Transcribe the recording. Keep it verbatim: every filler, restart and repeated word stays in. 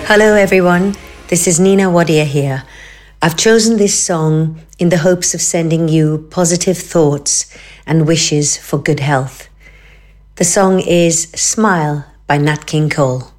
Hello everyone, this is Nina Wadia here. I've chosen this song in the hopes of sending you positive thoughts and wishes for good health. The song is Smile by Nat King Cole.